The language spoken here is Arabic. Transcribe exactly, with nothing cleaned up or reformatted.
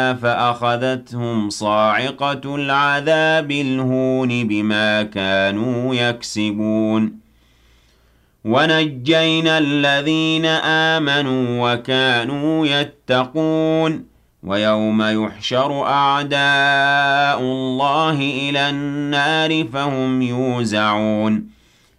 فأخذتهم صاعقة العذاب الهون بما كانوا يكسبون ونجينا الذين آمنوا وكانوا يتقون ويوم يحشر أعداء الله إلى النار فهم يوزعون